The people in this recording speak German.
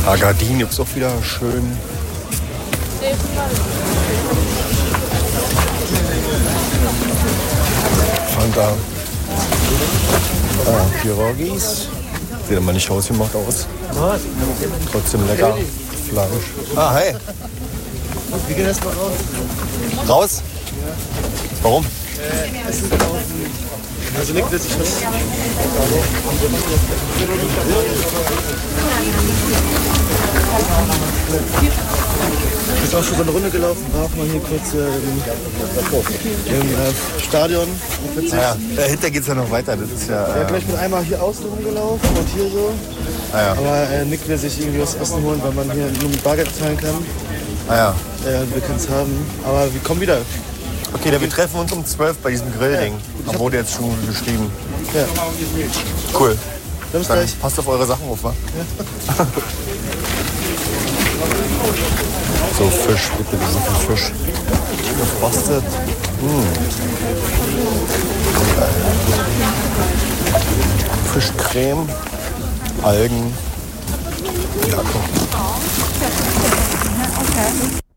Agadin gibt es auch wieder schön. Fanta. Pirogis. Sieht aber nicht ausgemacht aus. Trotzdem lecker. Fleisch. Ah, hey. Wir gehen erstmal raus. Raus? Warum? Essen kaufen. Also Nick will sich was. Ich bin auch schon so eine Runde gelaufen, war auch mal hier kurz im Stadion. Ja, dahinter geht es ja noch weiter. Das ist ja. Ja, gleich bin einmal hier außen rumgelaufen und hier so. Ah, ja. Aber Nick will sich irgendwie was essen holen, weil man hier nur mit Bargeld zahlen kann. Ah, ja. Wir können es haben. Aber wir kommen wieder. Okay, dann wir treffen uns um 12 bei diesem Grillding. Da wurde jetzt schon geschrieben. Ja. Cool. Dann bis Dann gleich. passt auf eure Sachen auf, wa? Ja. So, Fisch, bitte, wir sind für Fisch. Gefrostet. Fischcreme, Algen. Ja, komm.